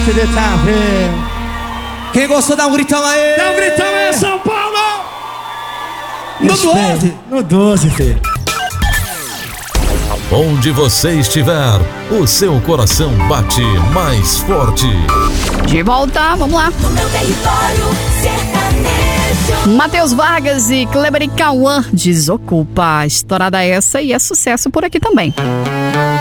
Quem gostou, dá um gritão aí! Dá um gritão aí, São Paulo! No 12! No 12, filho. Onde você estiver, o seu coração bate mais forte. De volta, vamos lá. No meu território sertanejo. Matheus Vargas e Kleber e Cauã, Desocupa. Estourada essa e é sucesso por aqui também.